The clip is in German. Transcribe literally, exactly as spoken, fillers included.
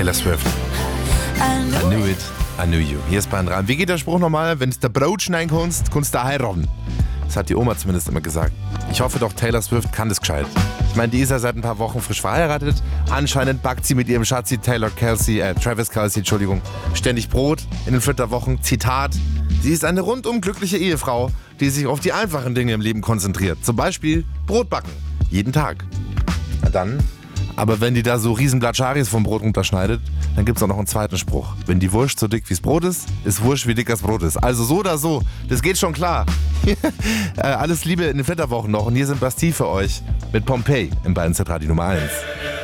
Taylor Swift. I knew it, I knew you. Hier ist Bayern drei. Wie geht der Spruch nochmal? Wenn du der Brot reinkommst, kannst du heiraten. Das hat die Oma zumindest immer gesagt. Ich hoffe doch, Taylor Swift kann das gescheit. Ich meine, die ist ja seit ein paar Wochen frisch verheiratet. Anscheinend backt sie mit ihrem Schatzi Taylor Kelsey, äh, Travis Kelsey, Entschuldigung, ständig Brot in den Flitterwochen. Zitat: Sie ist eine rundum glückliche Ehefrau, die sich auf die einfachen Dinge im Leben konzentriert. Zum Beispiel Brot backen. Jeden Tag. Na dann. Aber wenn die da so riesen Blatscharis vom Brot runterschneidet, dann gibt's auch noch einen zweiten Spruch. Wenn die Wurst so dick wie's Brot ist, ist Wurst wie dick das Brot ist. Also so oder so, das geht schon klar. äh, alles Liebe in den Flitterwochen noch. Und hier sind Bastille für euch mit Pompeii im Bayern Z Radio Nummer eins.